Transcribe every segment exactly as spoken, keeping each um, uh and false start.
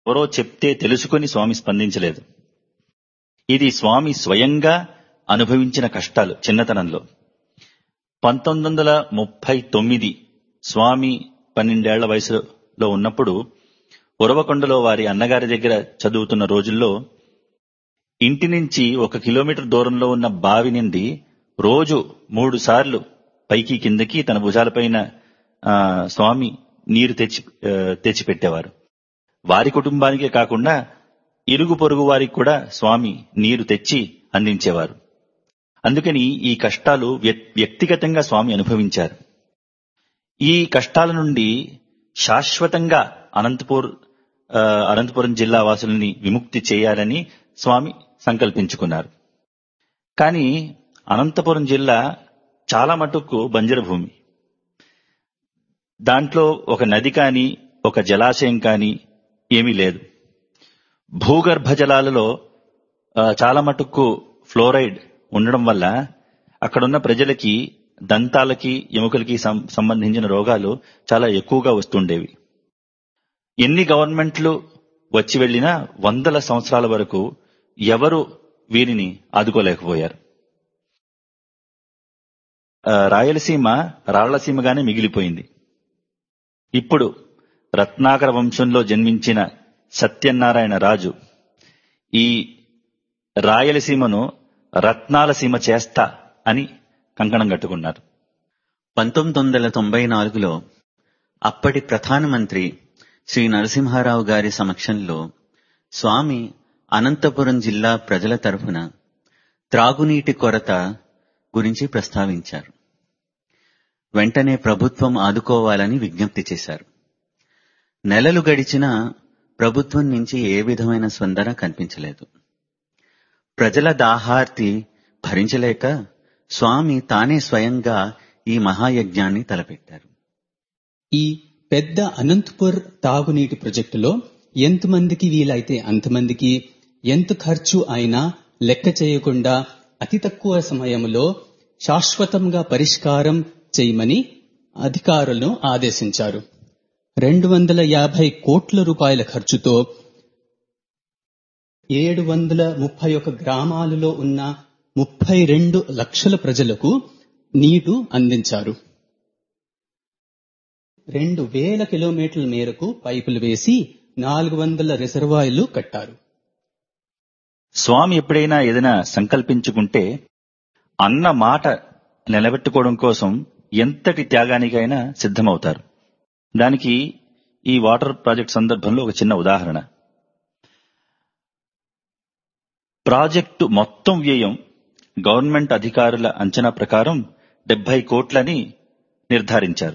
ఎవరో చెప్తే తెలుసుకుని స్వామి స్పందించలేదు. ఇది స్వామి స్వయంగా అనుభవించిన కష్టాలు చిన్నతనంలో. పంతొమ్మిది వందల ముప్పై తొమ్మిది స్వామి పన్నెండేళ్ల వయసులో ఉన్నప్పుడు ఉరవకొండలో వారి అన్నగారి దగ్గర చదువుతున్న రోజుల్లో ఇంటి నుంచి ఒక కిలోమీటర్ దూరంలో ఉన్న బావి నుండి రోజు మూడు సార్లు పైకి కిందకి తన భుజాలపైన ఆ, స్వామి నీరు తెచ్చి ఆ, తెచ్చిపెట్టేవారు. వారి కుటుంబానికే కాకుండా ఇరుగు పొరుగు వారికి కూడా స్వామి నీరు తెచ్చి అందించేవారు. అందుకని ఈ కష్టాలు వ్య- వ్యక్తిగతంగా స్వామి అనుభవించారు. ఈ కష్టాల నుండి శాశ్వతంగా అనంతపూర్ ఆ, అనంతపురం జిల్లా వాసుల్ని విముక్తి చేయాలని స్వామి సంకల్పించుకున్నారు. కానీ అనంతపురం జిల్లా చాలా మటుకు బంజరు భూమి. దాంట్లో ఒక నది కానీ ఒక జలాశయం కానీ ఏమీ లేదు. భూగర్భ జలాలలో ఆ, చాలా మటుకు ఫ్లోరైడ్ ఉండడం వల్ల అక్కడున్న ప్రజలకి దంతాలకి ఎముకలకి సం- సంబంధించిన రోగాలు చాలా ఎక్కువగా వస్తుండేవి. ఎన్ని గవర్నమెంట్లు వచ్చి వెళ్లినా వందల సంవత్సరాల వరకు ఎవరు వీరిని ఆదుకోలేకపోయారు. ఆ, రాయలసీమ రాళ్లసీమగానే మిగిలిపోయింది. ఇప్పుడు రత్నాకర వంశంలో జన్మించిన సత్యనారాయణ రాజు ఈ రాయలసీమను రత్నాల సీమ చేస్తా అని కంకణం కట్టుకున్నారు. పంతొమ్మిది వందల తొంభై నాలుగులో అప్పటి ప్రధానమంత్రి శ్రీ నరసింహారావు గారి సమక్షంలో స్వామి అనంతపురం జిల్లా ప్రజల తరఫున త్రాగునీటి కొరత గురించి ప్రస్తావించారు. వెంటనే ప్రభుత్వం ఆదుకోవాలని విజ్ఞప్తి చేశారు. నెలలు గడిచినా ప్రభుత్వం నుంచి ఏ విధమైన స్పందన కనిపించలేదు. ప్రజల దాహార్తి భరించలేక స్వామి తానే స్వయంగా ఈ మహాయజ్ఞాన్ని తలపెట్టారు. ఈ పెద్ద అనంతపూర్ తాగునీటి ప్రాజెక్టులో ఎంతమందికి వీలైతే అంతమందికి ఎంత ఖర్చు అయినా లెక్క చేయకుండా అతి తక్కువ సమయంలో శాశ్వతంగా పరిష్కారం చేయమని అధికారులను ఆదేశించారు. రెండు వందల యాభై కోట్ల రూపాయల ఖర్చుతో ఏడు వందల ముప్పై ఒక గ్రామాలలో ఉన్న ముప్పై రెండు లక్షల ప్రజలకు నీరు అందించారు. రెండు వేల కిలోమీటర్ల మేరకు పైపులు వేసి నాలుగు వందల రిజర్వాయర్లు కట్టారు. స్వామి ఎప్పుడైనా ఏదైనా సంకల్పించుకుంటే అన్న మాట నిలబెట్టుకోవడం కోసం ఎంతటి త్యాగానికైనా సిద్ధమవుతారు. దానికి ఈ వాటర్ ప్రాజెక్ట్ సందర్భంలో ఒక చిన్న ఉదాహరణ. ప్రాజెక్టు మొత్తం వ్యయం గవర్నమెంట్ అధికారుల అంచనా ప్రకారం డెబ్బై కోట్లని నిర్ధారించారు.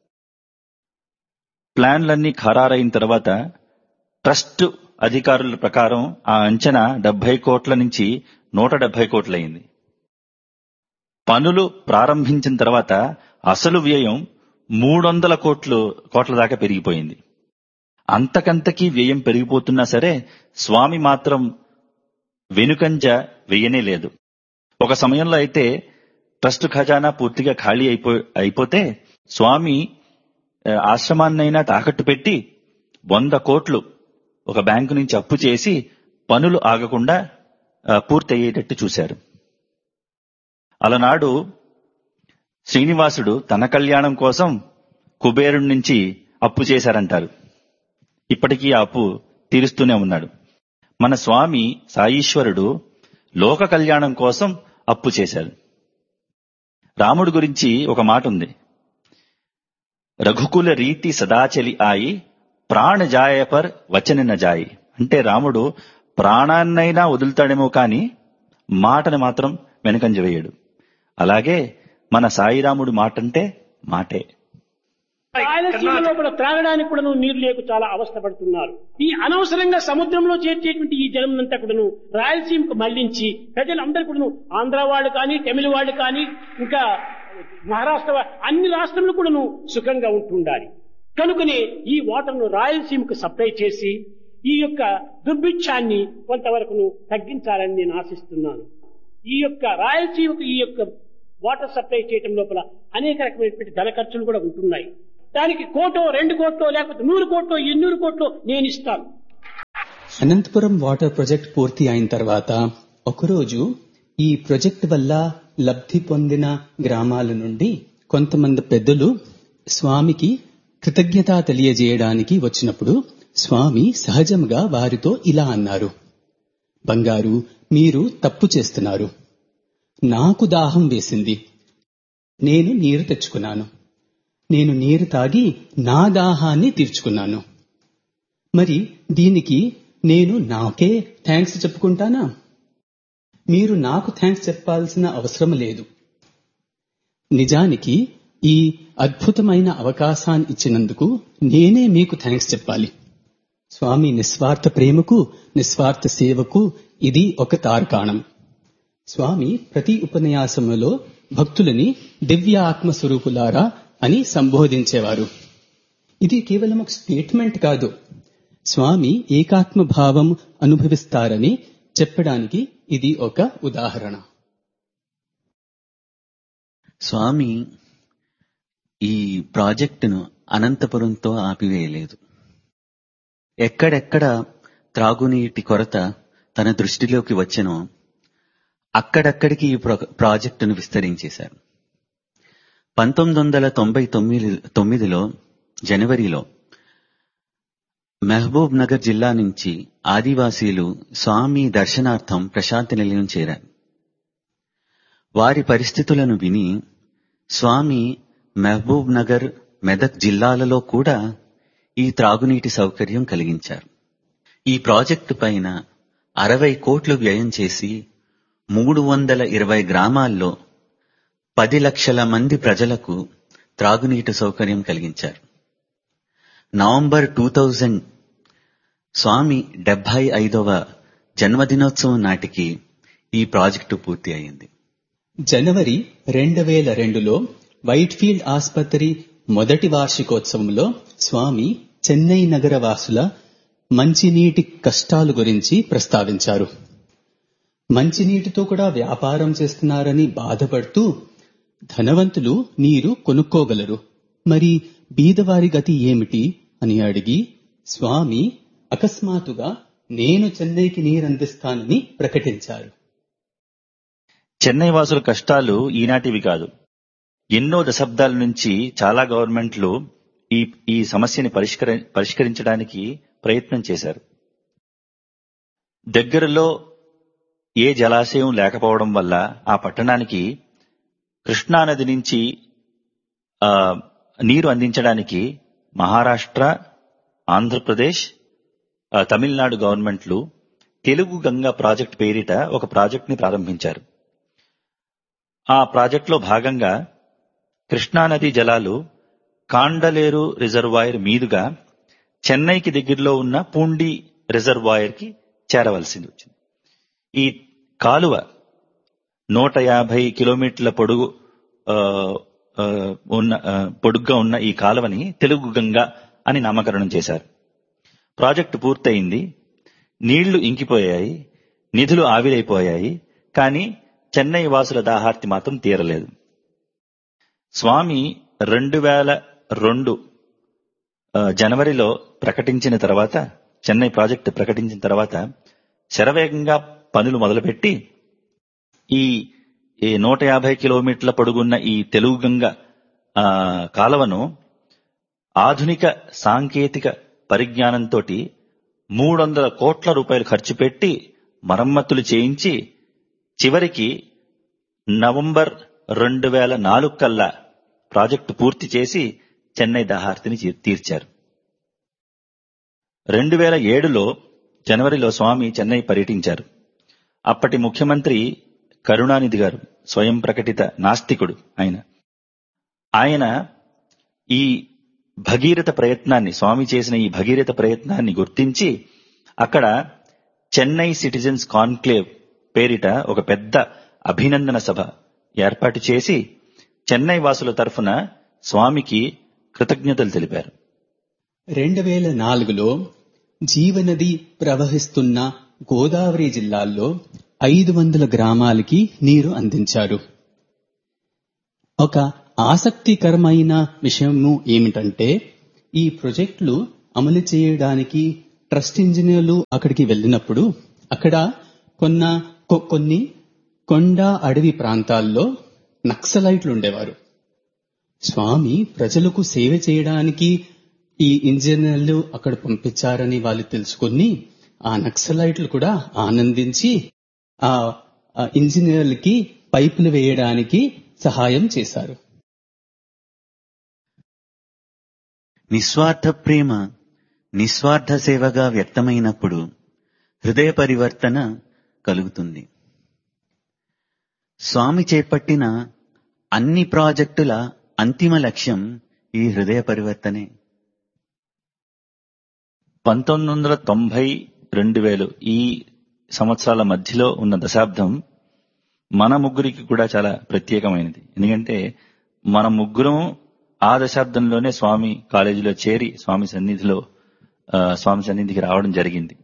ప్లాన్లన్నీ ఖరారైన తర్వాత ట్రస్ట్ అధికారుల ప్రకారం ఆ అంచనా డెబ్బై కోట్ల నుంచి నూట డెబ్బై కోట్లయింది. పనులు ప్రారంభించిన తర్వాత అసలు వ్యయం మూడు వందల కోట్లు కోట్ల దాకా పెరిగిపోయింది. అంతకంతకీ వ్యయం పెరిగిపోతున్నా సరే స్వామి మాత్రం వెనుకంజ వెయ్యనే లేదు. ఒక సమయంలో అయితే ట్రస్ట్ ఖజానా పూర్తిగా ఖాళీ అయిపో అయిపోతే స్వామి ఆ, ఆశ్రమాన్నైనా తాకట్టు పెట్టి వంద కోట్లు ఒక బ్యాంకు నుంచి అప్పు చేసి పనులు ఆగకుండా ఆ, పూర్తయ్యేటట్టు చూశారు. అలనాడు శ్రీనివాసుడు తన కళ్యాణం కోసం కుబేరుడి నుంచి అప్పు చేశారంటారు. ఇప్పటికీ ఆ అప్పు తీరుస్తూనే ఉన్నాడు. మన స్వామి సాయీశ్వరుడు లోక కళ్యాణం కోసం అప్పు చేశారు. రాముడి గురించి ఒక మాట ఉంది. రఘుకుల రీతి సదాచలి ఆయి ప్రాణ జాయ పర్ వచన న జాయి. అంటే రాముడు ప్రాణాన్నైనా వదులుతాడేమో కాని మాటను మాత్రం వెనకంజ వేయడు. అలాగే మన సాయిరాముడి మాటంటే మాటే. రాయలసీమ లోపల త్రాగడానికి కూడా నీరు లేక చాలా అవస్థ పడుతున్నారు. ఈ అనవసరంగా సముద్రంలో చేర్చేటువంటి ఈ జలమంతా కూడాను రాయలసీమకు మళ్లించి ప్రజలందరూ కూడాను ఆంధ్ర వాళ్ళు కానీ తమిళ వాళ్ళు కానీ ఇంకా మహారాష్ట్ర వా- అన్ని రాష్ట్రంలో కూడాను సుఖంగా ఉంటుండాలి. కనుకనే ఈ వాటర్ను రాయలసీమకు సప్లై చేసి ఈ యొక్క దుర్భిక్షాన్ని కొంతవరకు తగ్గించాలని నేను ఆశిస్తున్నాను. ఈ యొక్క రాయలసీమకు ఈ యొక్క వాటర్ సప్లై చేయటం లోపల అనేక రకమైనటువంటి ధన ఖర్చులు కూడా ఉంటున్నాయి. దానికి కోటో రెండు కోట్లో లేకపోతే నూరు కోట్లో ఎన్నూరు కోట్లో నేను ఇస్తాను. అనంతపురం వాటర్ ప్రాజెక్ట్ పూర్తి అయిన తర్వాత ఒకరోజు ఈ ప్రాజెక్ట్ వల్ల లబ్ధి పొందిన గ్రామాల నుండి కొంతమంది పెద్దలు స్వామికి కృతజ్ఞత తెలియజేయడానికి వచ్చినప్పుడు స్వామి సహజంగా వారితో ఇలా అన్నారు, బంగారు, మీరు తప్పు చేస్తున్నారు. నాకు దాహం వేసింది, నేను నీరు తెచ్చుకున్నాను. నేను నీరు తాగి నా దాహాన్ని తీర్చుకున్నాను. మరి దీనికి నేను నాకే థ్యాంక్స్ చెప్పుకుంటానా? మీరు నాకు థ్యాంక్స్ చెప్పాల్సిన అవసరం లేదు. నిజానికి ఈ అద్భుతమైన అవకాశాన్ని ఇచ్చినందుకు నేనే మీకు థ్యాంక్స్ చెప్పాలి. స్వామి నిస్వార్థ ప్రేమకు, నిస్వార్థ సేవకు ఇది ఒక తార్కాణం. స్వామి ప్రతి ఉపన్యాసములో భక్తులని దివ్య ఆత్మస్వరూపులారా అని సంబోధించేవారు. ఇది కేవలం ఒక స్టేట్మెంట్ కాదు, స్వామి ఏకాత్మ భావం అనుభవిస్తారని చెప్పడానికి ఇది ఒక ఉదాహరణ. స్వామి ఈ ప్రాజెక్టును అనంతపురంతో ఆపివేయలేదు. ఎక్కడెక్కడ త్రాగునీటి కొరత తన దృష్టిలోకి వచ్చెనో అక్కడక్కడికి ఈ ప్రాజెక్టును విస్తరించేశారు. పంతొమ్మిది వందల తొంభై తొమ్మిది తొమ్మిదిలో జనవరిలో మహబూబ్ నగర్ జిల్లా నుంచి ఆదివాసీలు స్వామి దర్శనార్థం ప్రశాంతి నిలయం చేరారు. వారి పరిస్థితులను విని స్వామి మహబూబ్ నగర్, మెదక్ జిల్లాలలో కూడా ఈ త్రాగునీటి సౌకర్యం కలిగించారు. ఈ ప్రాజెక్టు పైన అరవై కోట్లు వ్యయం చేసి మూడు వందల ఇరవై గ్రామాల్లో పది లక్షల మంది ప్రజలకు త్రాగునీటి సౌకర్యం కలిగించారు. నవంబర్ టూ థౌజండ్ స్వామి డెబ్బై ఐదవ జన్మదినోత్సవం నాటికి ఈ ప్రాజెక్టు పూర్తి అయింది. జనవరి రెండు వేల రెండులో వైట్ఫీల్డ్ ఆసుపత్రి మొదటి వార్షికోత్సవంలో స్వామి చెన్నై నగర వాసుల మంచినీటి కష్టాల గురించి ప్రస్తావించారు. మంచినీటితో కూడా వ్యాపారం చేస్తున్నారని బాధపడుతూ, ధనవంతులు నీరు కొనుక్కోగలరు, మరి బీదవారి గతి ఏమిటి అని అడిగి స్వామి అకస్మాత్తుగా నేను చెన్నైకి నీరందిస్తానని ప్రకటించారు. చెన్నై వాసుల కష్టాలు ఈనాటివి కాదు. ఎన్నో దశాబ్దాల నుంచి చాలా గవర్నమెంట్లు ఈ ఈ సమస్యని పరిష్కరి పరిష్కరించడానికి ప్రయత్నం చేశారు. దగ్గరలో ఏ జలాశయం లేకపోవడం వల్ల ఆ పట్టణానికి కృష్ణానది నుంచి ఆ నీరు అందించడానికి మహారాష్ట్ర, ఆంధ్రప్రదేశ్, తమిళనాడు గవర్నమెంట్లు తెలుగు గంగా ప్రాజెక్ట్ పేరిట ఒక ప్రాజెక్ట్ ని ప్రారంభించారు. ఆ ప్రాజెక్టులో భాగంగా కృష్ణానది జలాలు కాండలేరు రిజర్వాయర్ మీదుగా చెన్నైకి దగ్గరలో ఉన్న పూండి రిజర్వాయర్ కి చేరవలసి వచ్చింది. ఈ కాలువ నూట యాభై కిలోమీటర్ల పొడుగు ఉన్న పొడుగ్గా ఉన్న ఈ కాలువని తెలుగు గంగా అని నామకరణం చేశారు. ప్రాజెక్టు పూర్తయింది. నీళ్లు ఇంకిపోయాయి, నిధులు ఆవిరైపోయాయి. కానీ చెన్నై వాసుల దాహార్తి మాత్రం తీరలేదు. స్వామి రెండు వేల రెండు జనవరిలో ప్రకటించిన తర్వాత, చెన్నై ప్రాజెక్టు ప్రకటించిన తర్వాత శరవేగంగా పనులు మొదలుపెట్టి ఈ నూట యాభై కిలోమీటర్ల పొడుగున్న ఈ తెలుగు గంగ కాలువను ఆధునిక సాంకేతిక పరిజ్ఞానంతో మూడు వందల కోట్ల రూపాయలు ఖర్చు పెట్టి మరమ్మతులు చేయించి చివరికి నవంబర్ రెండు వేల నాలుగు కల్లా ప్రాజెక్టు పూర్తి చేసి చెన్నై దాహార్తిని తీర్చారు. రెండు వేల ఏడులో జనవరిలో స్వామి చెన్నై పర్యటించారు. అప్పటి ముఖ్యమంత్రి కరుణానిధి గారు స్వయం ప్రకటిత నాస్తికుడు ఆయన. ఆయన ఈ భగీరథ ప్రయత్నాన్ని, స్వామి చేసిన ఈ భగీరథ ప్రయత్నాన్ని గుర్తించి అక్కడ చెన్నై సిటిజన్స్ కాన్క్లేవ్ పేరిట ఒక పెద్ద అభినందన సభ ఏర్పాటు చేసి చెన్నై వాసుల తరఫున స్వామికి కృతజ్ఞతలు తెలిపారు. రెండు వేల నాలుగులో జీవనది ప్రవహిస్తున్న గోదావరి జిల్లాల్లో ఐదు వందల గ్రామాలకి నీరు అందించారు. ఒక ఆసక్తికరమైన విషయము ఏమిటంటే, ఈ ప్రాజెక్టులు అమలు చేయడానికి ట్రస్ట్ ఇంజనీర్లు అక్కడికి వెళ్ళినప్పుడు అక్కడ కొన్న కొ- కొన్ని కొండ అడవి ప్రాంతాల్లో నక్సలైట్లు ఉండేవారు. స్వామి ప్రజలకు సేవ చేయడానికి ఈ ఇంజనీర్లు అక్కడ పంపించారని వాళ్ళు తెలుసుకుని ఆ నక్సలైట్లు కూడా ఆనందించి ఆ ఆ ఇంజనీర్లకి పైపులు వేయడానికి సహాయం చేశారు. నిస్వార్థ ప్రేమ నిస్వార్థ సేవగా వ్యక్తమైనప్పుడు హృదయ పరివర్తన కలుగుతుంది. స్వామి చేపట్టిన అన్ని ప్రాజెక్టుల అంతిమ లక్ష్యం ఈ హృదయ పరివర్తనే. పంతొమ్మిది వందల తొంభై రెండు వేలు ఈ సంవత్సరాల మధ్యలో ఉన్న దశాబ్దం మన ముగ్గురికి కూడా చాలా ప్రత్యేకమైనది. ఎందుకంటే మన ముగ్గురం ఆ దశాబ్దంలోనే స్వామి కాలేజీలో చేరి స్వామి సన్నిధిలో ఆ, స్వామి సన్నిధికి రావడం జరిగింది.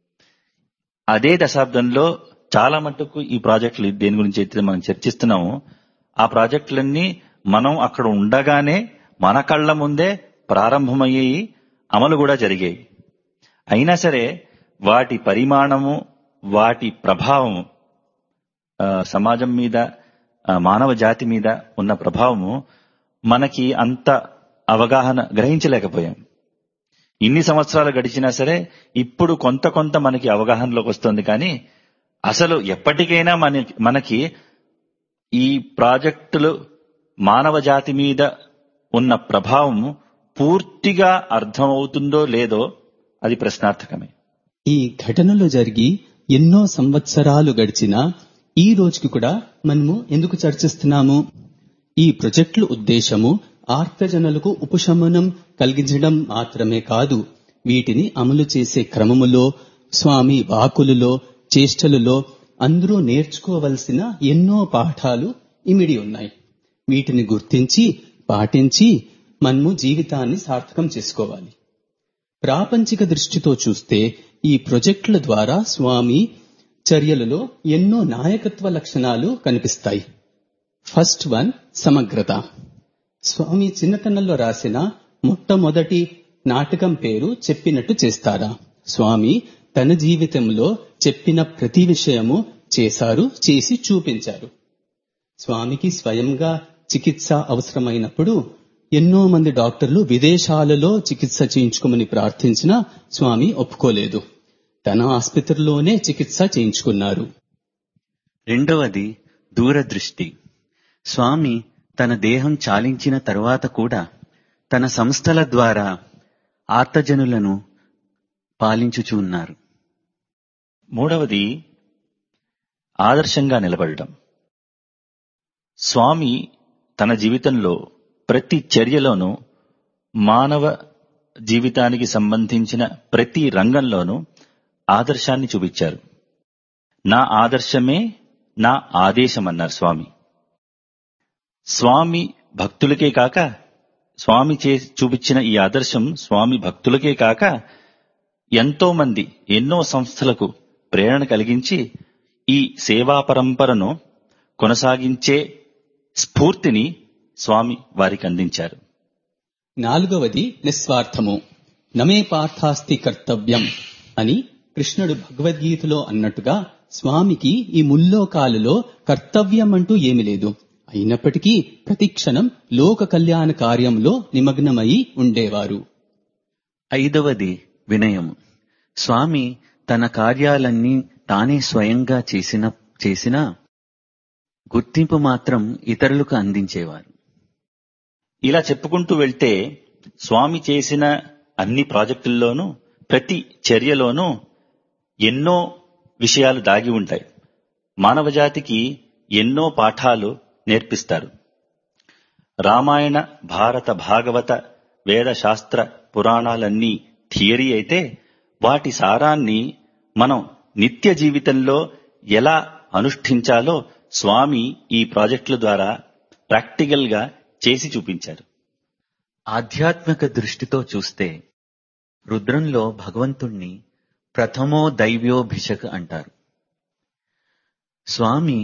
అదే దశాబ్దంలో చాలా మట్టుకు ఈ ప్రాజెక్టులు దేని గురించి అయితే మనం చర్చిస్తున్నామో ఆ ప్రాజెక్టులన్నీ మనం అక్కడ ఉండగానే మన కళ్ళ ముందే ప్రారంభమయ్యాయి, అమలు కూడా జరిగాయి. అయినా సరే వాటి పరిమాణము, వాటి ప్రభావము ఆ, సమాజం మీద, ఆ, మానవ జాతి మీద ఉన్న ప్రభావము మనకి అంత అవగాహన గ్రహించలేకపోయాం. ఇన్ని సంవత్సరాలు గడిచినా సరే ఇప్పుడు కొంత కొంత మనకి అవగాహనలోకి వస్తుంది. కానీ అసలు ఎప్పటికైనా మన మనకి ఈ ప్రాజెక్టులు మానవ జాతి మీద ఉన్న ప్రభావం పూర్తిగా అర్థమవుతుందో లేదో అది ప్రశ్నార్థకమే. ఈ ఘటనలు జరిగి ఎన్నో సంవత్సరాలు గడిచినా ఈ రోజుకి కూడా మనము ఎందుకు చర్చిస్తున్నాము? ఈ ప్రాజెక్టుల ఉద్దేశము ఆర్తజనులకు ఉపశమనం కలిగించడం మాత్రమే కాదు, వీటిని అమలు చేసే క్రమములో, స్వామి వాకులలో, చేష్టలలో అందరూ నేర్చుకోవలసిన ఎన్నో పాఠాలు ఇమిడి ఉన్నాయి. వీటిని గుర్తించి పాటించి మనము జీవితాన్ని సార్థకం చేసుకోవాలి. ప్రాపంచిక దృష్టితో చూస్తే ఈ ప్రాజెక్టుల ద్వారా స్వామి చర్యలలో ఎన్నో నాయకత్వ లక్షణాలు కనిపిస్తాయి. ఫస్ట్ వన్ సమగ్రత. స్వామి చిన్నతనంలో రాసిన మొట్టమొదటి నాటకం పేరు చెప్పినట్టు చేస్తారా. స్వామి తన జీవితంలో చెప్పిన ప్రతి విషయము చేశారు, చేసి చూపించారు. స్వామికి స్వయంగా చికిత్స అవసరమైనప్పుడు ఎన్నో మంది డాక్టర్లు విదేశాలలో చికిత్స చేయించుకోమని ప్రార్థించినా స్వామి ఒప్పుకోలేదు. తన ఆసుపత్రిలోనే చికిత్స చేయించుకున్నారు. రెండవది దూరదృష్టి. స్వామి తన దేహం చాలించిన తరువాత కూడా తన సంస్థల ద్వారా ఆర్తజనులను పాలించుచూ ఉన్నారు. మూడవది ఆదర్శంగా నిలబడటం. స్వామి తన జీవితంలో ప్రతి చర్యలోనూ మానవ జీవితానికి సంబంధించిన ప్రతి రంగంలోనూ ఆదర్శాన్ని చూపించారు. నా ఆదర్శమే నా ఆదేశం అన్నారు స్వామి. స్వామి భక్తులకే కాక, స్వామి చే చూపించిన ఈ ఆదర్శం స్వామి భక్తులకే కాక ఎంతో మంది ఎన్నో సంస్థలకు ప్రేరణ కలిగించి ఈ సేవా పరంపరను కొనసాగించే స్ఫూర్తిని స్వామి వారికి అందించారు. నాలుగవది నిస్వార్థము. నమే పార్థాస్తి కర్తవ్యం అని కృష్ణుడు భగవద్గీతలో అన్నట్టుగా స్వామికి ఈ ముల్లోకాలలో కర్తవ్యం అంటూ ఏమి లేదు. అయినప్పటికీ ప్రతి క్షణం లోక కళ్యాణ కార్యంలో నిమగ్నమై ఉండేవారు. ఐదవది వినయము. స్వామి తన కార్యాలన్నీ తానే స్వయంగా చేసిన చేసిన గుర్తింపు మాత్రం ఇతరులకు అందించేవారు. ఇలా చెప్పుకుంటూ వెళ్తే స్వామి చేసిన అన్ని ప్రాజెక్టుల్లోనూ ప్రతి చర్యలోనూ ఎన్నో విషయాలు దాగి ఉంటాయి. మానవజాతికి ఎన్నో పాఠాలు నేర్పిస్తారు. రామాయణ, భారత, భాగవత, వేద, శాస్త్ర, పురాణాలన్నీ థియరీ అయితే వాటి సారాన్ని మనం నిత్య జీవితంలో ఎలా అనుష్ఠించాలో స్వామి ఈ ప్రాజెక్టుల ద్వారా ప్రాక్టికల్ గా చేసి చూపించారు. ఆధ్యాత్మిక దృష్టితో చూస్తే రుద్రంలో భగవంతుణ్ణి ప్రథమో దైవ్యోభిషక్ అంటారు. స్వామి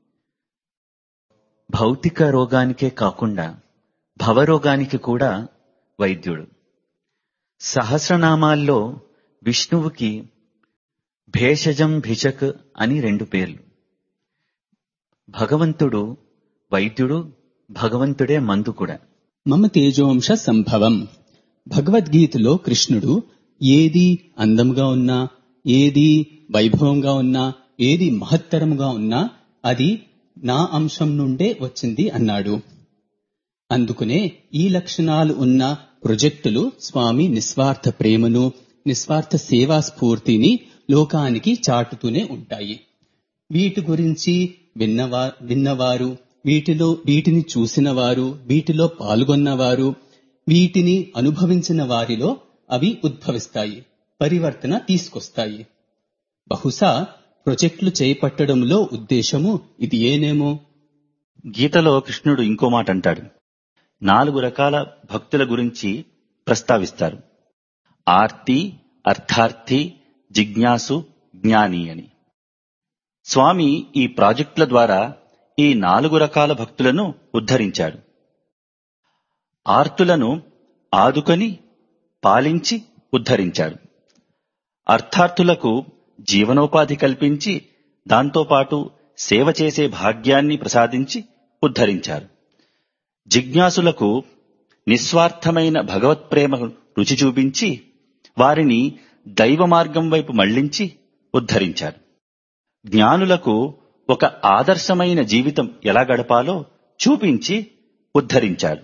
భౌతిక రోగానికే కాకుండా భవరోగానికి కూడా వైద్యుడు. సహస్రనామాల్లో విష్ణువుకి భేషజం భిషక్ అని రెండు పేర్లు. భగవంతుడు వైద్యుడు, భగవంతుడే మందు కూడా. మమ తేజోంశ సంభవం. భగవద్గీతలో కృష్ణుడు ఏది అందంగా ఉన్నా, ఏది వైభవంగా ఉన్నా, ఏది మహత్తరముగా ఉన్నా అది నా అంశం నుండే వచ్చింది అన్నాడు. అందుకనే ఈ లక్షణాలు ఉన్న ప్రొజెక్టులు స్వామి నిస్వార్థ ప్రేమను, నిస్వార్థ సేవా స్ఫూర్తిని లోకానికి చాటుతూనే ఉంటాయి. వీటి గురించి విన్నవా విన్నవారు వీటిలో వీటిని చూసిన వారు, వీటిలో పాల్గొన్నవారు, వీటిని అనుభవించిన వారిలో అవి ఉద్భవిస్తాయి, పరివర్తన తీసుకొస్తాయి. బహుశా ప్రాజెక్టులు చేపట్టడంలో ఉద్దేశము ఇది ఏనేమో. గీతలో కృష్ణుడు ఇంకో మాట అంటాడు. నాలుగు రకాల భక్తుల గురించి ప్రస్తావిస్తారు. ఆర్తి, అర్థార్థి, జిజ్ఞాసు, జ్ఞాని అని. స్వామి ఈ ప్రాజెక్టుల ద్వారా ఈ నాలుగు రకాల భక్తులను ఉద్ధరించాడు. ఆర్తులను ఆదుకొని పాలించి ఉద్ధరించాడు. అర్థార్థులకు జీవనోపాధి కల్పించి దాంతోపాటు సేవ చేసే భాగ్యాన్ని ప్రసాదించి ఉద్ధరించారు. జిజ్ఞాసులకు నిస్వార్థమైన భగవత్ప్రేమ రుచి చూపించి వారిని దైవ మార్గం వైపు మళ్లించి ఉద్ధరించారు. జ్ఞానులకు ఒక ఆదర్శమైన జీవితం ఎలా గడపాలో చూపించి ఉద్ధరించాడు.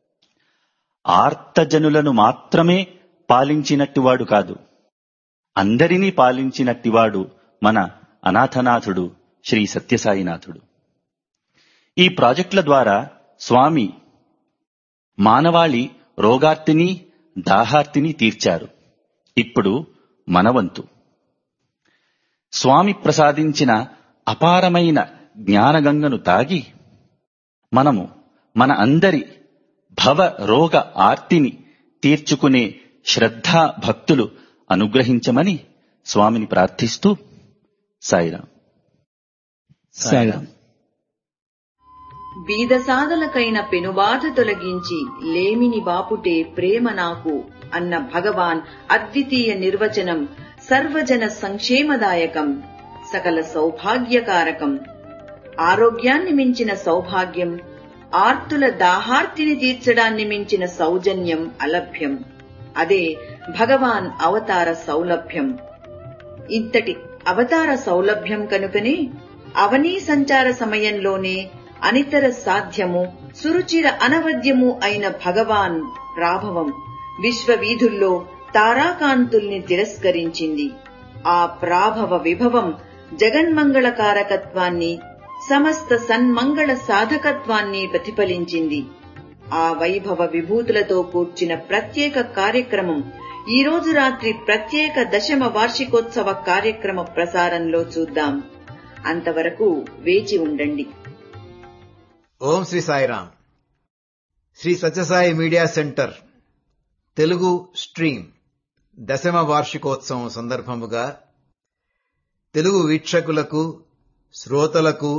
ఆర్తజనులను మాత్రమే పాలించినట్టివాడు కాదు, అందరినీ పాలించినట్టివాడు మన అనాథనాథుడు శ్రీ సత్యసాయినాథుడు. ఈ ప్రాజెక్టుల ద్వారా స్వామి మానవాళి రోగార్తిని, దాహార్తిని తీర్చారు. ఇప్పుడు మనవంతు. స్వామి ప్రసాదించిన అపారమైన జ్ఞానగంగను తాగి మనము మన అందరి భవ రోగ ఆర్తిని తీర్చుకునే శ్రద్ధా భక్తులు అనుగ్రహించమని స్వామిని ప్రార్థిస్తూ సాయిరాం. సాయిరాం. బీదసాదలకైన పెనుబాధ తొలగించి లేమిని బాపుటే ప్రేమ నాకు అన్న భగవాన్ అద్వితీయ నిర్వచనం సర్వజన సంక్షేమదాయకం, సకల సౌభాగ్యకారకం. ఆరోగ్యాన్ని మించిన సౌభాగ్యం, ఆర్తుల దాహార్తిని తీర్చడాన్ని మించిన సౌజన్యం అలభ్యం. అదే భగవాన్ అవతార సౌలభ్యం. ఇంతటి అవతార సౌలభ్యం కనుకనే అవనీ సంచార సమయంలోనే అనితర సాధ్యము, సురుచిర అనవద్యము అయిన భగవాన్ ప్రాభవం విశ్వవీధుల్లో తారాకాంతుల్ని తిరస్కరించింది. ఆ ప్రాభవ విభవం జగన్మంగళకారకత్వాన్ని, సమస్త సన్మంగళ సాధకత్వాన్ని ప్రతిఫలించింది. ఆ వైభవ విభూతులతో కూర్చిన ప్రత్యేక కార్యక్రమం ఈ రోజు రాత్రి ప్రత్యేక దశమ వార్షికోత్సవ కార్యక్రమ ప్రసారంలో చూద్దాం. అంతవరకు వేచి ఉండండి. ఓం Shri Sairam. Shri Sathya Sai media centre Telugu stream దశమ వార్షికోత్సవం సందర్భముగా తెలుగు వీక్షకులకు, శ్రోతలకు,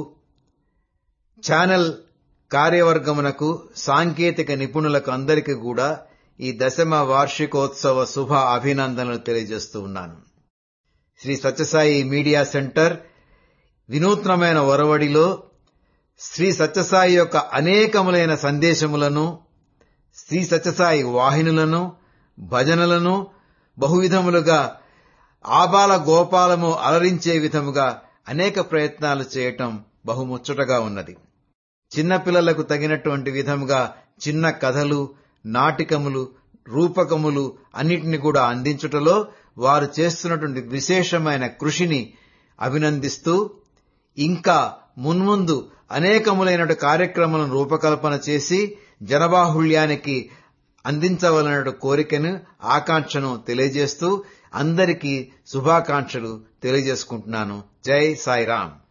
ఛానల్ కార్యవర్గమునకు, సాంకేతిక నిపుణులకు అందరికీ కూడా ఈ దశమ వార్షికోత్సవ శుభ అభినందనలు తెలియజేస్తూ ఉన్నాను. శ్రీ సత్యసాయి మీడియా సెంటర్ వినూత్నమైన ఒరవడిలో శ్రీ సత్యసాయి యొక్క అనేకములైన సందేశములను, శ్రీ సత్యసాయి వాహినులను, భజనలను బహువిధములుగా ఆబాల గోపాలము అలరించే విధముగా అనేక ప్రయత్నాలు చేయటం బహుముచ్చటగా ఉన్నది. చిన్నపిల్లలకు తగినటువంటి విధముగా చిన్న కథలు, నాటికములు, రూపకములు అన్నిటిని కూడా అందించుటలో వారు చేస్తున్నటువంటి విశేషమైన కృషిని అభినందిస్తూ ఇంకా మున్ముందు అనేకములైన కార్యక్రమాలను రూపకల్పన చేసి జనబాహుళ్యానికి అందించవలన కోరికను, ఆకాంక్షను తెలియజేస్తూ అందరికీ శుభాకాంక్షలు తెలియజేసుకుంటున్నాను. జై సాయిరాం.